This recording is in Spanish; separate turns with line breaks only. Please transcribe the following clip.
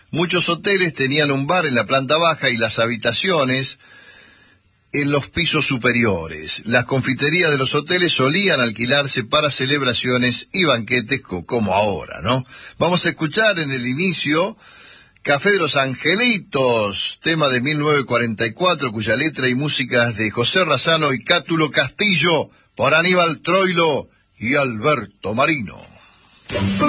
Muchos hoteles tenían un bar en la planta baja y las habitaciones en los pisos superiores. Las confiterías de los hoteles solían alquilarse para celebraciones y banquetes como ahora, ¿no? Vamos a escuchar en el inicio Café de los Angelitos, tema de 1944, cuya letra y música es de José Razzano y Cátulo Castillo, por Aníbal Troilo y Alberto Marino.